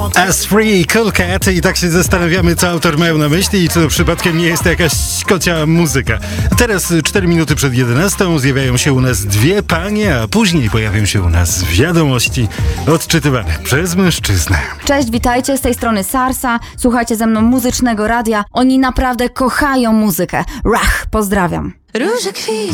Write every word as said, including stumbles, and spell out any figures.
As Free, Cool Cat i tak się zastanawiamy, co autor miał na myśli i czy to przypadkiem nie jest to jakaś kocia muzyka. Teraz cztery minuty przed jedenastą zjawiają się u nas dwie panie, a później pojawią się u nas wiadomości odczytywane przez mężczyznę. Cześć, witajcie, z tej strony Sarsa. Słuchajcie ze mną Muzycznego Radia. Oni naprawdę kochają muzykę. Rach, pozdrawiam. Róże kwit.